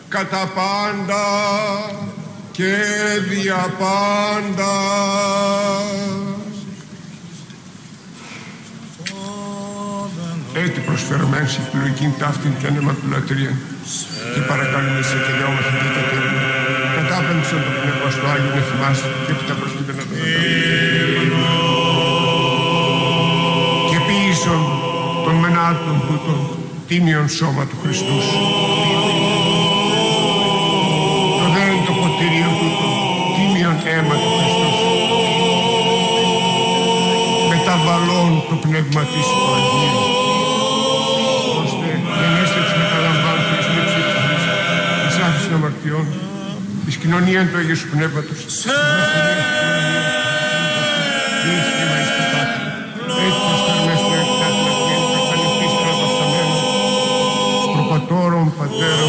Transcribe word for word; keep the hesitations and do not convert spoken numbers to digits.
κατά πάντα και δια πάντα. Έτσι προσφέρομαι σε επιλογήν ταύτην και ανεματουλατρία και παρακαλούμε σε κελιό μαθητή και τέλη. Κατάπεμψον το πνεύμα στο Άγιο να θυμάσαι και έπειτα προσθείτε να το δω. Και ποιήσον των μενάρτων τούτων τίμιον σώμα του Χριστού σου. Το δέν το ποτήριο τούτο τίμιον αίμα του Χριστού σου. Μεταβαλών το πνεύμα της Αγίου. Ώστε γενέστε της μεταλαμβάνου της λήψης της γης, της άφησης αμαρτιών, της κοινωνίας του Αγίου Σου Πνεύματος, της βασιλείας της κοινωνίας, της κοινωνίας του Πάτρου. Έτσι προσφέρμες το εκτάσεις μας και είναι κατανευτής κρατασαμένων, προπατώρων, πατέρων,